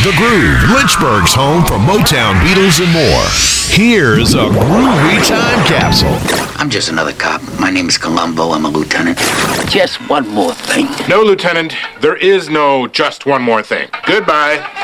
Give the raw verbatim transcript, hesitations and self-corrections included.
The Groove, Lynchburg's home for Motown, Beatles, and more. Here's a groovy time capsule. I'm just another cop. My name is Columbo. I'm a lieutenant. Just one more thing. No, Lieutenant. There is no just one more thing. Goodbye.